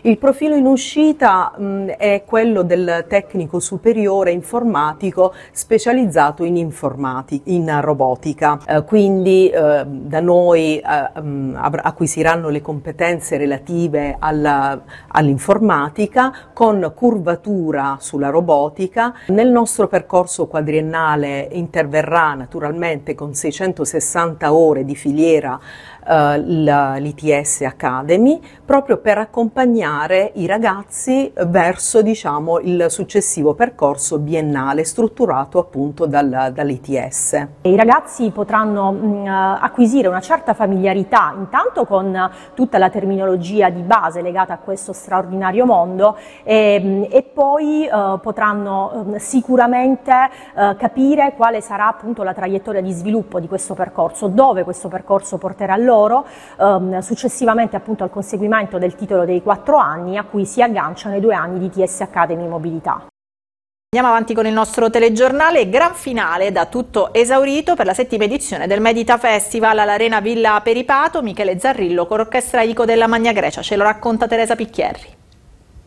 Il profilo in uscita è quello del tecnico superiore informatico specializzato in robotica. Quindi da noi acquisiranno le competenze relative all'informatica con curvatura sulla robotica. Nel nostro percorso quadriennale interverrà naturalmente con 660 ore di filiera l'ITS Academy, proprio per accompagnare i ragazzi verso, diciamo, il successivo percorso biennale strutturato appunto dall'ITS. I ragazzi potranno acquisire una certa familiarità intanto con tutta la terminologia di base legata a questo straordinario mondo e poi potranno sicuramente capire quale sarà appunto la traiettoria di sviluppo di questo percorso, dove questo percorso porterà loro successivamente appunto al conseguimento del titolo dei 4 anni a cui si agganciano i 2 anni di ITS Academy Mobilità. Andiamo avanti con il nostro telegiornale. Gran finale, da tutto esaurito per la 7ª edizione del Medita Festival all'Arena Villa Peripato. Michele Zarrillo con l'Orchestra Ico della Magna Grecia, ce lo racconta Teresa Picchierri.